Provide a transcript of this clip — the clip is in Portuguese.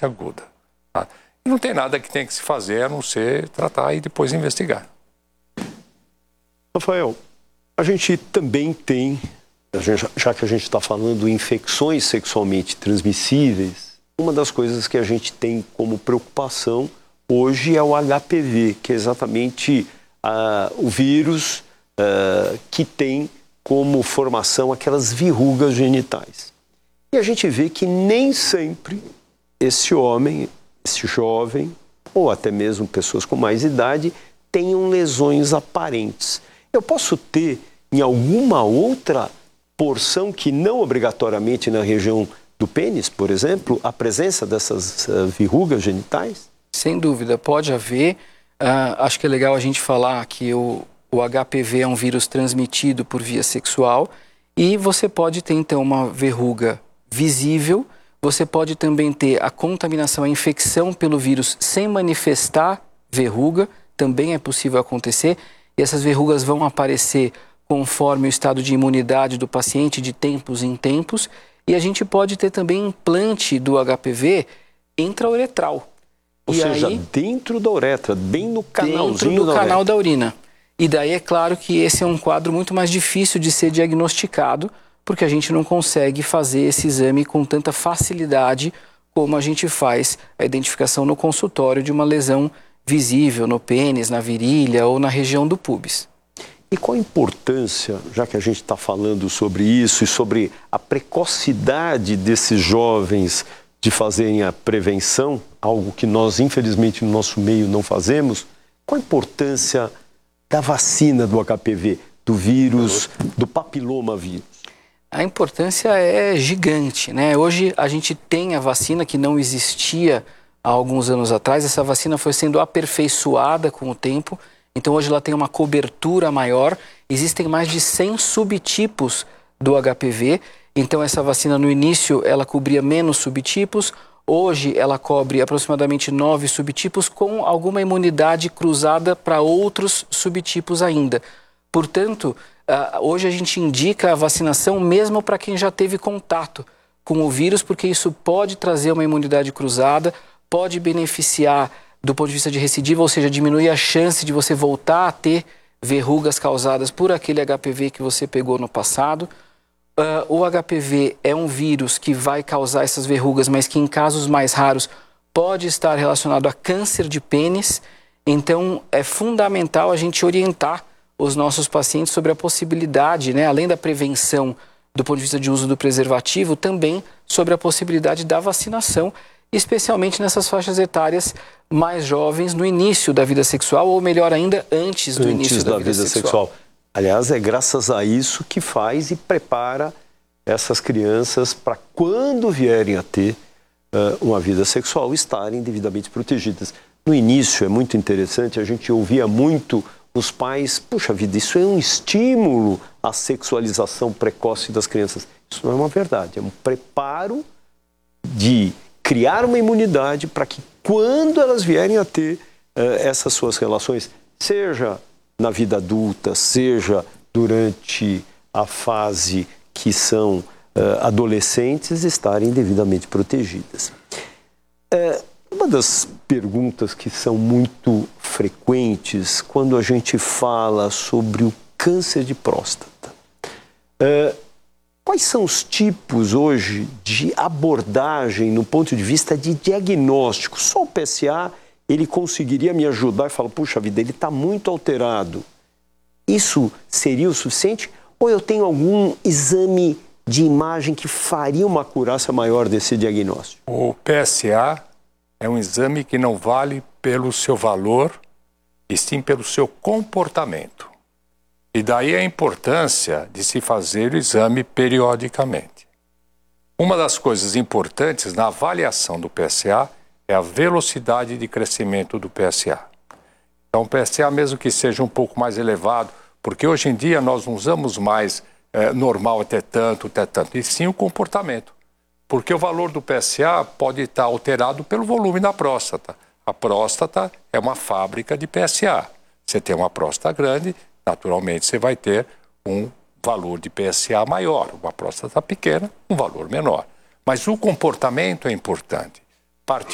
aguda. Tá? E não tem nada que tem que se fazer a não ser tratar e depois investigar. Rafael, a gente também tem, já que a gente está falando em infecções sexualmente transmissíveis, uma das coisas que a gente tem como preocupação hoje é o HPV, que é exatamente o vírus que tem como formação aquelas verrugas genitais. E a gente vê que nem sempre esse homem, esse jovem, ou até mesmo pessoas com mais idade, tenham lesões aparentes. Eu posso ter em alguma outra porção que não obrigatoriamente na região do pênis, por exemplo, a presença dessas verrugas genitais? Sem dúvida, pode haver. Acho que é legal a gente falar que o HPV é um vírus transmitido por via sexual e você pode ter então uma verruga visível, você pode também ter a contaminação, a infecção pelo vírus sem manifestar verruga, também é possível acontecer, e essas verrugas vão aparecer conforme o estado de imunidade do paciente de tempos em tempos, e a gente pode ter também implante do HPV intrauretral. Ou seja, dentro da uretra, bem no canalzinho dentro do canal da urina. E daí é claro que esse é um quadro muito mais difícil de ser diagnosticado, porque a gente não consegue fazer esse exame com tanta facilidade como a gente faz a identificação no consultório de uma lesão visível no pênis, na virilha ou na região do púbis. E qual a importância, já que a gente está falando sobre isso e sobre a precocidade desses jovens de fazerem a prevenção, algo que nós, infelizmente, no nosso meio não fazemos, qual a importância da vacina do HPV, do vírus, do papiloma vírus? A importância é gigante, né? Hoje a gente tem a vacina que não existia há alguns anos atrás. Essa vacina foi sendo aperfeiçoada com o tempo. Então hoje ela tem uma cobertura maior. Existem mais de 100 subtipos do HPV. Então essa vacina no início ela cobria menos subtipos. Hoje ela cobre aproximadamente 9 subtipos com alguma imunidade cruzada para outros subtipos ainda. Portanto, hoje a gente indica a vacinação mesmo para quem já teve contato com o vírus, porque isso pode trazer uma imunidade cruzada, pode beneficiar do ponto de vista de recidiva, ou seja, diminuir a chance de você voltar a ter verrugas causadas por aquele HPV que você pegou no passado. O HPV é um vírus que vai causar essas verrugas, mas que em casos mais raros pode estar relacionado a câncer de pênis. Então é fundamental a gente orientar os nossos pacientes sobre a possibilidade, né, além da prevenção do ponto de vista de uso do preservativo, também sobre a possibilidade da vacinação, especialmente nessas faixas etárias mais jovens no início da vida sexual, ou melhor ainda, antes do início da vida sexual. Aliás, é graças a isso que faz e prepara essas crianças para quando vierem a ter uma vida sexual estarem devidamente protegidas. No início é muito interessante, a gente ouvia muito os pais, puxa vida, isso é um estímulo à sexualização precoce das crianças. Isso não é uma verdade, é um preparo de criar uma imunidade para que quando elas vierem a ter essas suas relações, seja na vida adulta, seja durante a fase que são adolescentes, estarem devidamente protegidas. Uma das perguntas que são muito frequentes quando a gente fala sobre o câncer de próstata. Quais são os tipos hoje de abordagem no ponto de vista de diagnóstico? Só o PSA ele conseguiria me ajudar e falar, puxa vida, ele está muito alterado. Isso seria o suficiente? Ou eu tenho algum exame de imagem que faria uma acurácia maior desse diagnóstico? O PSA é um exame que não vale pelo seu valor, e sim pelo seu comportamento. E daí a importância de se fazer o exame periodicamente. Uma das coisas importantes na avaliação do PSA é a velocidade de crescimento do PSA. Então o PSA, mesmo que seja um pouco mais elevado, porque hoje em dia nós não usamos mais normal até tanto, e sim o comportamento. Porque o valor do PSA pode estar alterado pelo volume da próstata. A próstata é uma fábrica de PSA. Você tem uma próstata grande, naturalmente você vai ter um valor de PSA maior. Uma próstata pequena, um valor menor. Mas o comportamento é importante.